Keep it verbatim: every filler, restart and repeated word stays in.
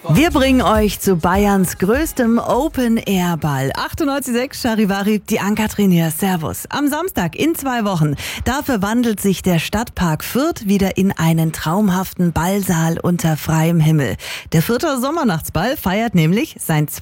Wir bringen euch zu Bayerns größtem Open-Air-Ball. achtundneunzig Komma sechs Charivari, die Ann-Kathrin hier. Servus. Am Samstag in zwei Wochen, da verwandelt sich der Stadtpark Fürth wieder in einen traumhaften Ballsaal unter freiem Himmel. Der Fürther Sommernachtsball feiert nämlich sein